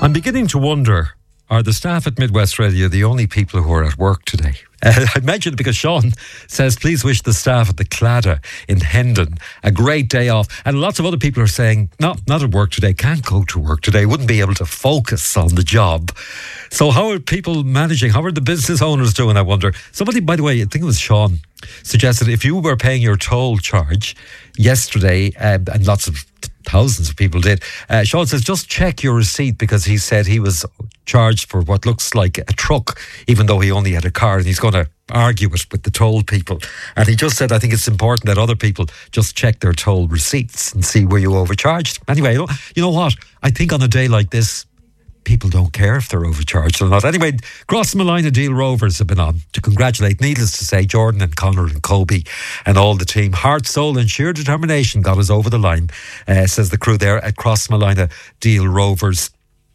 I'm beginning to wonder, are the staff at Midwest Radio the only people who are at work today? I mentioned it because Sean says, please wish the staff at the Claddagh in Hendon a great day off. And lots of other people are saying, no, not at work today, can't go to work today, wouldn't be able to focus on the job. So how are people managing? How are the business owners doing, I wonder? Somebody, by the way, I think it was Sean, suggested if you were paying your toll charge yesterday, and lots of thousands of people did. Sean says, just check your receipt, because he said he was charged for what looks like a truck, even though he only had a car, and he's going to argue it with the toll people. And he just said, I think it's important that other people just check their toll receipts and see where you overcharged. Anyway, you know what? I think on a day like this, people don't care if they're overcharged or not. Anyway, Crossmolina Deal Rovers have been on to congratulate, needless to say, Jordan and Connor and Kobe and all the team. Heart, soul and sheer determination got us over the line, says the crew there at Crossmolina Deal Rovers.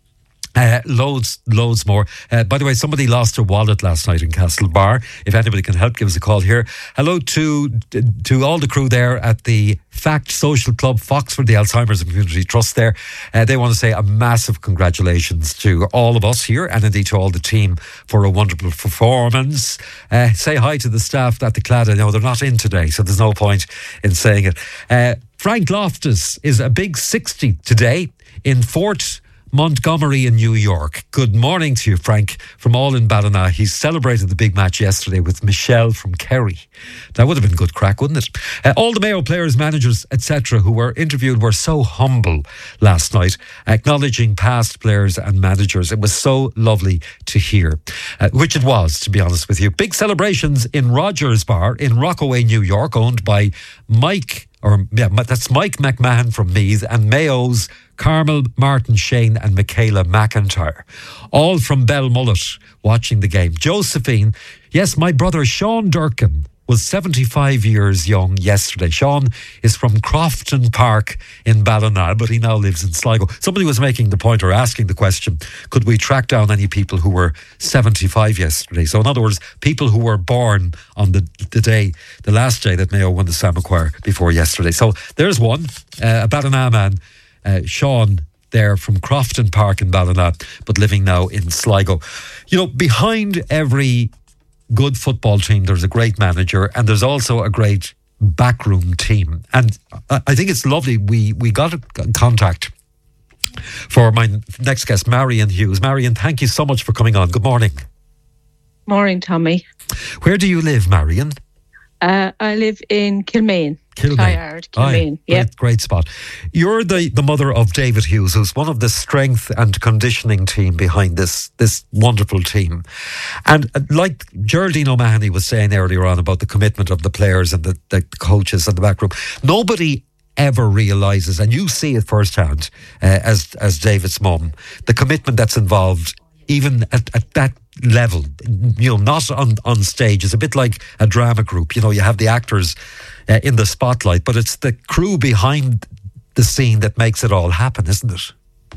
Loads more. By the way, somebody lost a wallet last night in Castlebar. If anybody can help, give us a call here. Hello to all the crew there at the Fact Social Club, Foxford, the Alzheimer's and Community Trust there. They want to say a massive congratulations to all of us here, and indeed to all the team for a wonderful performance. Say hi to the staff at the Claddagh. No, they're not in today, so there's no point in saying it. Frank Loftus is a big 60 today in Fort Montgomery in New York. Good morning to you, Frank, from all in Ballina. He celebrated the big match yesterday with Michelle from Kerry. That would have been good crack, wouldn't it? All the Mayo players, managers, etc. who were interviewed were so humble last night, acknowledging past players and managers. It was so lovely to hear, which it was, to be honest with you. Big celebrations in Rogers Bar in Rockaway, New York, owned by that's Mike McMahon from Meath, and Mayo's Carmel, Martin Shane and Michaela McIntyre, all from Belmullet, watching the game. Josephine, yes, my brother Sean Durkin was 75 years young yesterday. Sean is from Crofton Park in Ballina, but he now lives in Sligo. Somebody was making the point, or asking the question, could we track down any people who were 75 yesterday? So in other words, people who were born on the last day that Mayo won the Sam Maguire before yesterday. So there's one, a Ballina man, Sean there from Crofton Park in Ballina, but living now in Sligo. You know, behind every good football team, there's a great manager, and there's also a great backroom team. And I think it's lovely. We got a contact for my next guest, Marion Hughes. Marion, thank you so much for coming on. Good morning. Morning, Tommy. Where do you live, Marion? I live in Kilmaine. Kilmaine. Yeah, great spot. You're the mother of David Hughes, who's one of the strength and conditioning team behind this wonderful team. And like Geraldine O'Mahony was saying earlier on about the commitment of the players and the coaches and the back room, nobody ever realises, and you see it firsthand as David's mum, the commitment that's involved even at that level, you know, not on stage. It's a bit like a drama group. You know, you have the actors in the spotlight, but it's the crew behind the scene that makes it all happen, isn't it?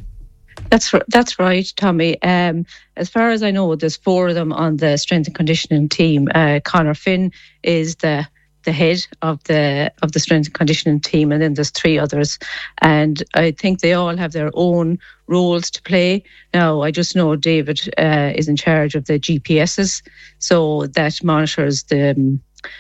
That's right, Tommy. As far as I know, there's 4 of them on the strength and conditioning team. Conor Finn is the head of the strength and conditioning team, and then there's 3 others, and I think they all have their own roles to play. Now, I just know David is in charge of the GPSs, so that monitors the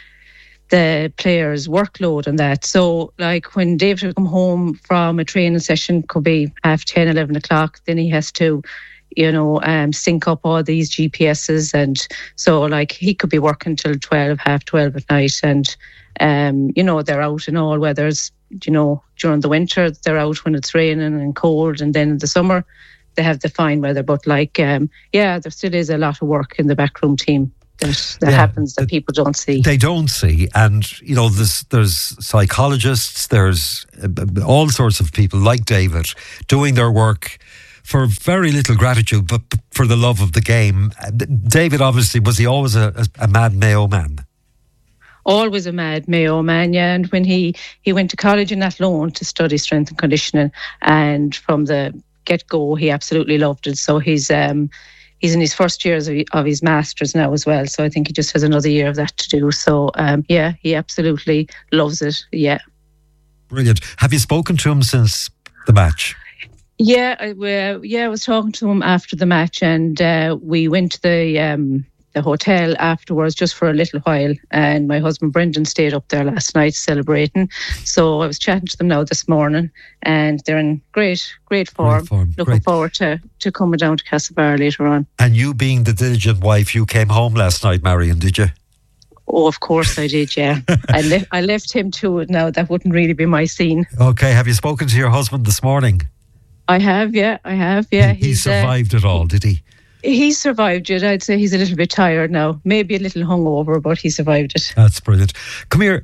players' workload and that. So, like when David will come home from a training session, could be 10:30, 11 o'clock, then he has to, sync up all these GPSs, and so like he could be working till 12, 12:30 at night, and they're out in all weathers. During the winter they're out when it's raining and cold, and then in the summer they have the fine weather. But there still is a lot of work in the backroom team that happens that people don't see. They don't see, and there's psychologists, there's all sorts of people like David doing their work for very little gratitude, but for the love of the game. David, obviously, was he always a mad Mayo man? Always a mad Mayo man, yeah. And when he went to college in Athlone to study strength and conditioning, and from the get-go, he absolutely loved it. So he's in his first years of his masters now as well. So I think he just has another year of that to do. So he absolutely loves it. Yeah. Brilliant. Have you spoken to him since the match? Yeah, I was talking to him after the match, and we went to the hotel afterwards just for a little while. And my husband Brendan stayed up there last night celebrating. So I was chatting to them now this morning, and they're in great form. Looking forward to coming down to Castlebar later on. And you, being the diligent wife, you came home last night, Marion, did you? Oh, of course I did, yeah. I left him to it now. That wouldn't really be my scene. Okay, have you spoken to your husband this morning? I have, yeah. He survived it all, did he? He survived it. I'd say he's a little bit tired now. Maybe a little hungover, but he survived it. That's brilliant. Come here.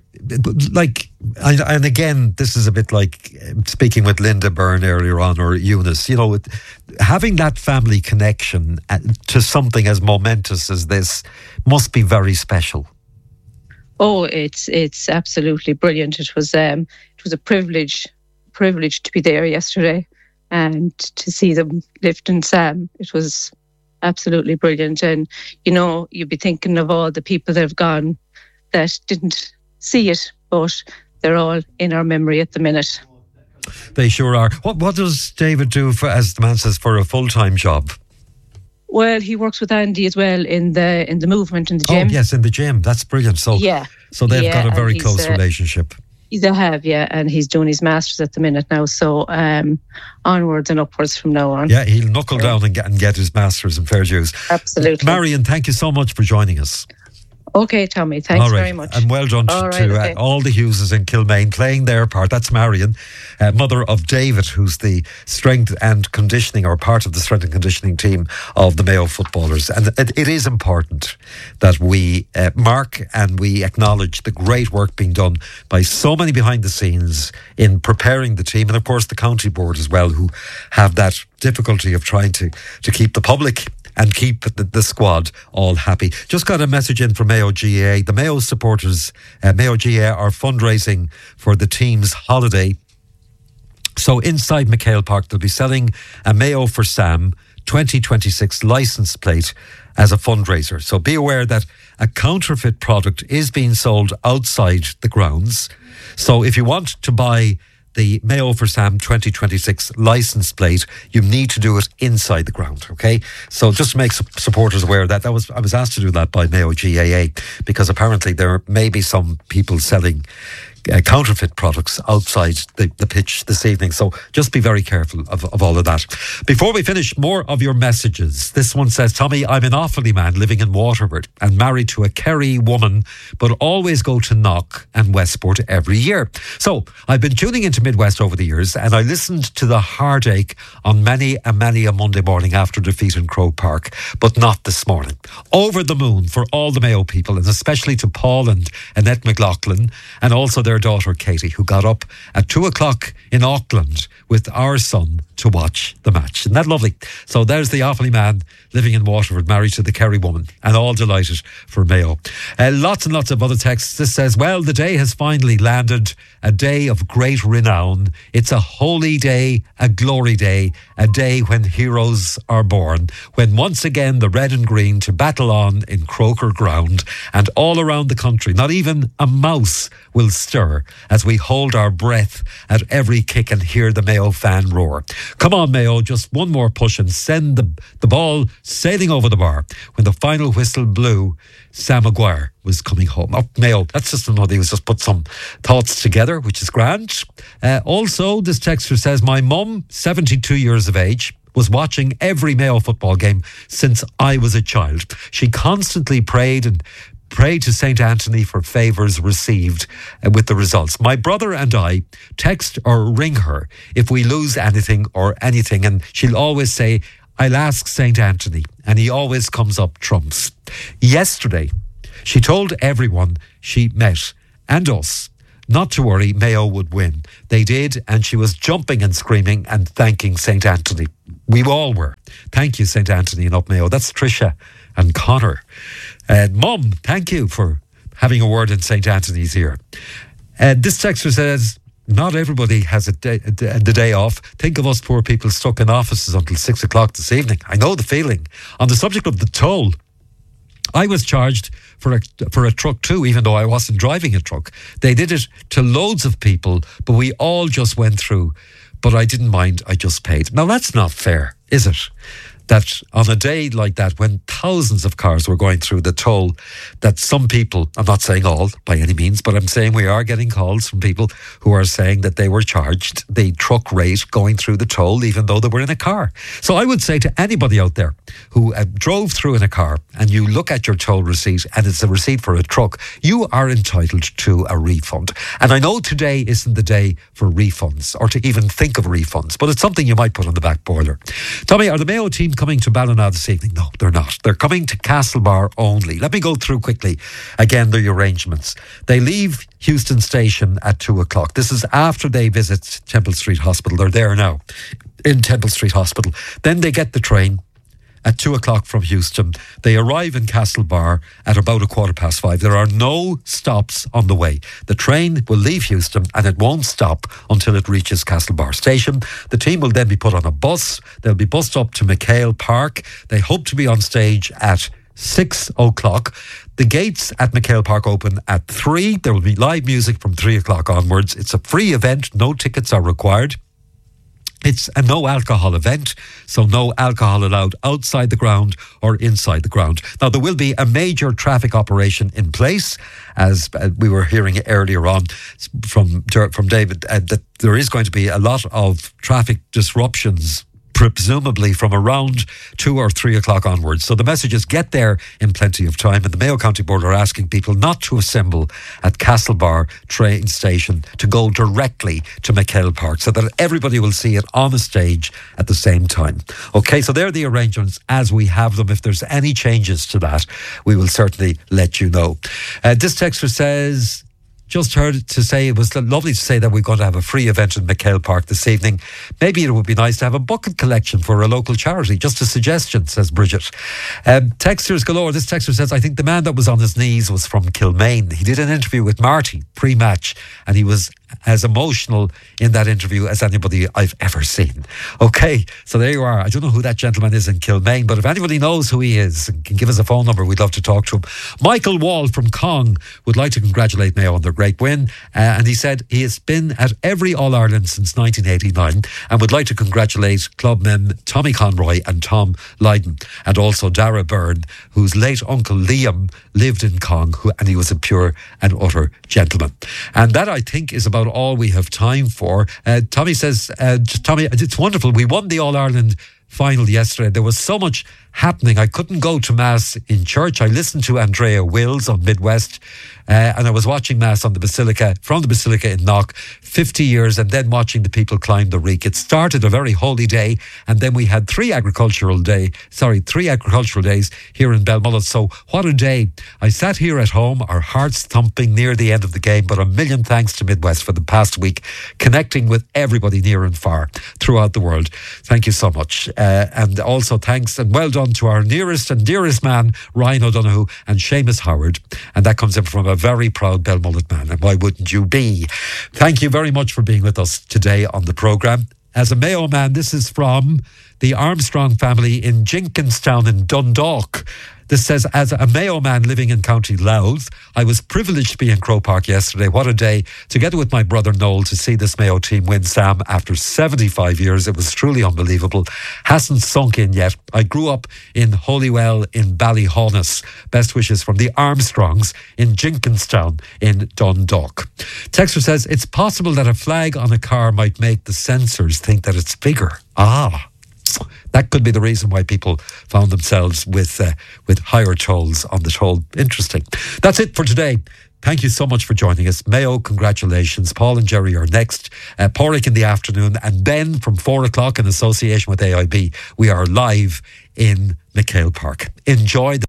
And again, this is a bit like speaking with Linda Byrne earlier on, or Eunice, having that family connection to something as momentous as this must be very special. Oh, it's absolutely brilliant. It was a privilege to be there yesterday and to see them lifting Sam. It was absolutely brilliant. And you'd be thinking of all the people that have gone that didn't see it, but they're all in our memory at the minute. They sure are. What does David do as the man says, for a full-time job? Well, he works with Andy as well in the movement in the gym. Oh, yes, in the gym. That's brilliant. So they've got a very close relationship. They have, yeah, and he's doing his masters at the minute now. So onwards and upwards from now on. Yeah, he'll knuckle down and get his masters in fair dues. Absolutely. Marion, thank you so much for joining us. Okay, Tommy, thanks very much. And well done to all the Hugheses in Kilmaine playing their part. That's Marion, mother of David, who's the strength and conditioning, or part of the strength and conditioning team of the Mayo footballers. And it is important that we mark and we acknowledge the great work being done by so many behind the scenes in preparing the team, and of course the county board as well, who have that difficulty of trying to keep the public and keep the squad all happy. Just got a message in from Mayo GAA. The Mayo supporters, Mayo GAA, are fundraising for the team's holiday. So inside McHale Park, they'll be selling a Mayo for Sam 2026 licence plate as a fundraiser. So be aware that a counterfeit product is being sold outside the grounds. So if you want to buy the Mayo for Sam 2026 licence plate, you need to do it inside the ground, okay? So just to make supporters aware that I was asked to do that by Mayo GAA, because apparently there may be some people selling counterfeit products outside the pitch this evening. So just be very careful of all of that. Before we finish, more of your messages. This one says, Tommy, I'm an Offaly man living in Waterford and married to a Kerry woman, but always go to Knock and Westport every year. So I've been tuning into Midwest over the years, and I listened to the heartache on many a Monday morning after defeat in Croke Park, but not this morning. Over the moon for all the Mayo people, and especially to Paul and Annette McLaughlin, and also their daughter Katie, who got up at 2:00 in Auckland with our son to watch the match. Isn't that lovely? So there's the Offaly man living in Waterford, married to the Kerry woman, and all delighted for Mayo. Lots and lots of other texts. This says, well, the day has finally landed, a day of great renown. It's a holy day, a glory day, a day when heroes are born, when once again the red and green to battle on in Croker ground, and all around the country, not even a mouse will stir as we hold our breath at every kick and hear the Mayo fan roar. Come on, Mayo, just one more push and send the ball sailing over the bar. When the final whistle blew, Sam Maguire was coming home. Up Mayo, that's just another. He was just put some thoughts together, which is grand. Also, this texter says, my mum, 72 years of age, was watching every Mayo football game since I was a child. She constantly prayed to St. Anthony for favours received with the results. My brother and I text or ring her if we lose anything, and she'll always say, I'll ask St. Anthony, and he always comes up trumps. Yesterday, she told everyone she met, and us, not to worry, Mayo would win. They did, and she was jumping and screaming and thanking St. Anthony. We all were. Thank you, St. Anthony and Up Mayo. That's Tricia and Connor. Mum, thank you for having a word in St. Anthony's ear. This texter says, not everybody has the day off. Think of us poor people stuck in offices until 6:00 this evening. I know the feeling. On the subject of the toll, I was charged for a truck too, even though I wasn't driving a truck. They did it to loads of people, but we all just went through. but I didn't mind, I just paid. Now that's not fair, is it? That on a day like that, when thousands of cars were going through the toll, that some people, I'm not saying all by any means, but I'm saying we are getting calls from people who are saying that they were charged the truck rate going through the toll, even though they were in a car. So I would say to anybody out there who drove through in a car and you look at your toll receipt and it's a receipt for a truck, you are entitled to a refund. And I know today isn't the day for refunds or to even think of refunds, but it's something you might put on the back burner. Tommy, are the Mayo team coming to Ballina this evening? No, they're not. They're coming to Castlebar only. Let me go through quickly again the arrangements. They leave Houston Station at 2:00. This is after they visit Temple Street Hospital. They're there now in Temple Street Hospital. Then they get the train at 2:00 from Houston. They arrive in Castlebar at about 5:15. There are no stops on the way. The train will leave Houston and it won't stop until it reaches Castlebar Station. The team will then be put on a bus. They'll be bussed up to McHale Park. They hope to be on stage at 6:00. The gates at McHale Park open at 3. There will be live music from 3:00 onwards. It's a free event. No tickets are required. It's a no alcohol event, so no alcohol allowed outside the ground or inside the ground. Now, there will be a major traffic operation in place, as we were hearing earlier on from David, that there is going to be a lot of traffic disruptions, presumably from around 2 or 3 o'clock onwards. So the message is get there in plenty of time. And the Mayo County Board are asking people not to assemble at Castlebar train station, to go directly to McHale Park so that everybody will see it on the stage at the same time. Okay, so there are the arrangements as we have them. If there's any changes to that, we will certainly let you know. This texter says, just heard to say it was lovely to say that we're going to have a free event in McHale Park this evening. Maybe it would be nice to have a bucket collection for a local charity. Just a suggestion, says Bridget. Texters galore. This texter says, I think the man that was on his knees was from Kilmaine. He did an interview with Marty pre-match and he was as emotional in that interview as anybody I've ever seen. Okay, so there you are. I don't know who that gentleman is in Kilmaine, but if anybody knows who he is and can give us a phone number, we'd love to talk to him. Michael Wall from Cong would like to congratulate Mayo on their great win, and he said he has been at every All-Ireland since 1989 and would like to congratulate clubmen Tommy Conroy and Tom Lydon, and also Dara Byrne, whose late uncle Liam lived in Cong, and he was a pure and utter gentleman. And that, I think, is about all we have time for. Tommy says, Tommy, it's wonderful. We won the All-Ireland final yesterday. There was so much happening. I couldn't go to Mass in church. I listened to Andrea Wills on Midwest, and I was watching Mass on the Basilica, from the Basilica in Knock, 50 years, and then watching the people climb the Reek. It started a very holy day, and then we had three agricultural days here in Belmullet. So what a day. I sat here at home, our hearts thumping near the end of the game, but a million thanks to Midwest for the past week, connecting with everybody near and far throughout the world. Thank you so much. And also thanks and well done to our nearest and dearest man, Ryan O'Donoghue and Seamus Howard. And that comes in from a very proud Belmullet man. And why wouldn't you be? Thank you very much for being with us today on the programme. As a Mayo man, this is from the Armstrong family in Jenkinstown in Dundalk. This says, as a Mayo man living in County Louth, I was privileged to be in Croke Park yesterday. What a day, together with my brother Noel, to see this Mayo team win, Sam, after 75 years. It was truly unbelievable. Hasn't sunk in yet. I grew up in Holywell in Ballyhaunis. Best wishes from the Armstrongs in Jenkinstown in Dundalk. Texter says, it's possible that a flag on a car might make the sensors think that it's bigger. That could be the reason why people found themselves with higher tolls on the toll. Interesting. That's it for today. Thank you so much for joining us. Mayo, congratulations. Paul and Jerry are next. Porrick in the afternoon. And then from 4 o'clock in association with AIB, we are live in McHale Park. Enjoy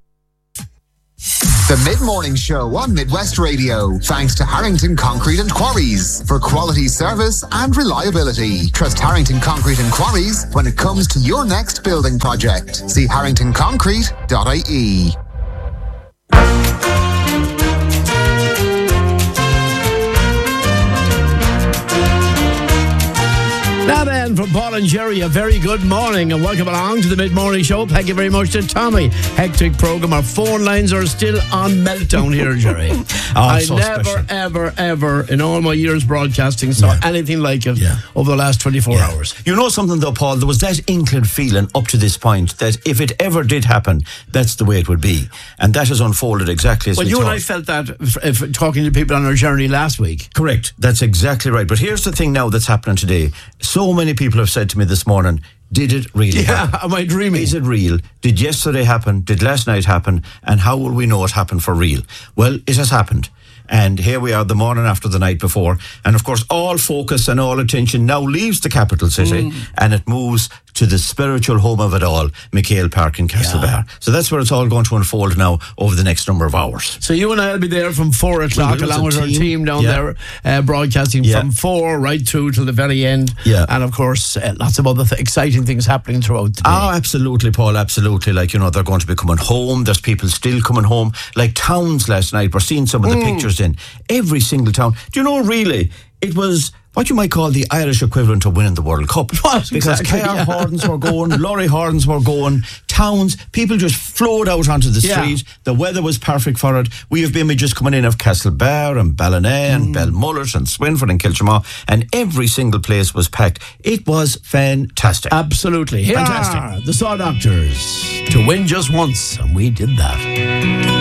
The Mid-Morning Show on Midwest Radio. Thanks to Harrington Concrete and Quarries for quality service and reliability. Trust Harrington Concrete and Quarries when it comes to your next building project. See harringtonconcrete.ie. Now then, again from Paul and Jerry. A very good morning and welcome along to the Mid-Morning Show. Thank you very much to Tommy. Hectic programme. Our phone lines are still on meltdown here, Jerry. I so never, special. ever in all my years broadcasting saw anything like it over the last 24 hours. You know something though, Paul? There was that inkling feeling up to this point that if it ever did happen, that's the way it would be. And that has unfolded exactly as we you thought. and I felt that if talking to people on our journey last week. Correct. That's exactly right. But here's the thing now that's happening today. So many people have said to me this morning, did it really happen? Am I dreaming? Is it real? Did yesterday happen? Did last night happen? And how will we know it happened for real? Well, it has happened. And here we are the morning after the night before. And of course, all focus and all attention now leaves the capital city and it moves to the spiritual home of it all, McHale Park in Castlebar. So that's where it's all going to unfold now over the next number of hours. So you and I will be there from 4 o'clock along with our team down there, broadcasting from 4 right through till the very end. Yeah. And of course, lots of other exciting things happening throughout the day. Oh, absolutely, Paul, absolutely. Like, you know, they're going to be coming home. There's people still coming home. Like Towns last night, we're seeing some of the pictures in. Every single town. Do you know, really, it was what you might call the Irish equivalent of winning the World Cup. What? Because Exactly, KR Hordens were going, Laurie Hordens were going, Towns, people just flowed out onto the street. The weather was perfect for it. We have images coming in of Castlebar and Ballina and Belmullet and Swinford and Kilchamaw, and every single place was packed. It was fantastic. Absolutely. Here Fantastic. are the Saw Doctors to win just once, and we did that.